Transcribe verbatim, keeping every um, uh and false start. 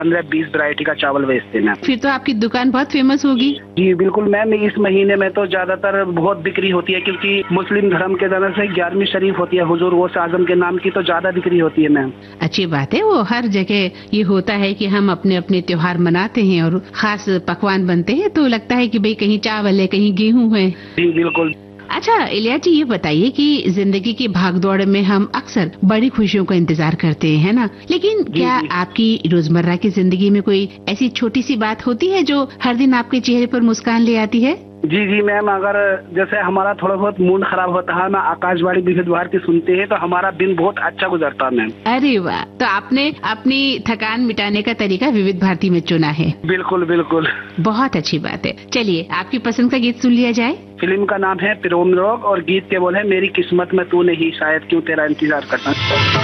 पंद्रह बीस वैरायटी का चावल बेचते हैं मैम। फिर तो आपकी दुकान बहुत फेमस होगी। जी बिल्कुल मैम, इस महीने में तो ज्यादातर बहुत बिक्री होती है क्योंकि मुस्लिम धर्म के तरफ से ग्यारहवीं शरीफ होती है हुजूर गौसे आजम के नाम की, तो ज्यादा बिक्री होती है मैम। अच्छी बात है, वो हर जगह ये होता है कि हम अपने अपने त्योहार मनाते हैं और खास पकवान बनते हैं, तो लगता है कि भाई कहीं चावल है कहीं गेहूं है। जी बिल्कुल। अच्छा इलियास जी, ये बताइए कि जिंदगी की भागदौड़ में हम अक्सर बड़ी खुशियों का इंतजार करते हैं, है ना? लेकिन जी, क्या जी। आपकी रोजमर्रा की जिंदगी में कोई ऐसी छोटी सी बात होती है जो हर दिन आपके चेहरे पर मुस्कान ले आती है? जी जी मैम, अगर जैसे हमारा थोड़ा बहुत मूड खराब होता है, मैं आकाशवाणी विविध भारती सुनते हैं तो हमारा दिन बहुत अच्छा गुजरता है मैम। अरे वाह, तो आपने अपनी थकान मिटाने का तरीका विविध भारती में चुना है। बिल्कुल बिल्कुल। बहुत अच्छी बात है। चलिए आपकी पसंद का गीत सुन लिया जाए। फिल्म का नाम है प्रेम रोग और गीत के बोल है मेरी किस्मत में तू नहीं, शायद क्यों तेरा इंतजार करता।